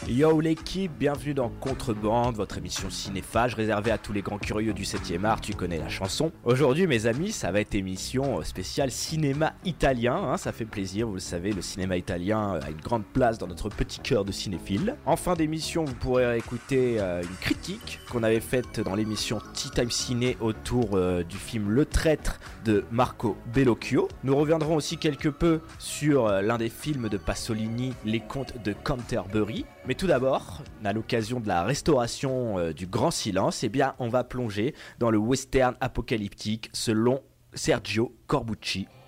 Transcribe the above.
Yo l'équipe, bienvenue dans Contrebande, votre émission cinéphage réservée à tous les grands curieux du 7e art, tu connais la chanson. Aujourd'hui mes amis, ça va être émission spéciale cinéma italien, ça fait plaisir, vous le savez, le cinéma italien a une grande place dans notre petit cœur de cinéphile. En fin d'émission, vous pourrez écouter une critique qu'on avait faite dans l'émission Tea Time Ciné autour du film Le Traître de Marco Bellocchio. Nous reviendrons aussi quelque peu sur l'un des films de Pasolini, Les Contes de Canterbury. Mais tout d'abord, à l'occasion de la restauration du Grand Silence, eh bien, on va plonger dans le western apocalyptique selon Sergio Corbucci.